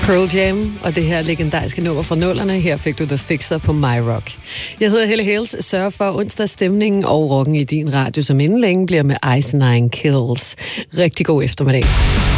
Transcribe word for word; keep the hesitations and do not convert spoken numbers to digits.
Pearl Jam og det her legendariske nummer fra nullerne. Her fik du The Fixer på My Rock. Jeg hedder Helle Hales. Sørg for onsdagsstemningen og rocken i din radio, som inden længe bliver med Ice Nine Kills. Rigtig god eftermiddag.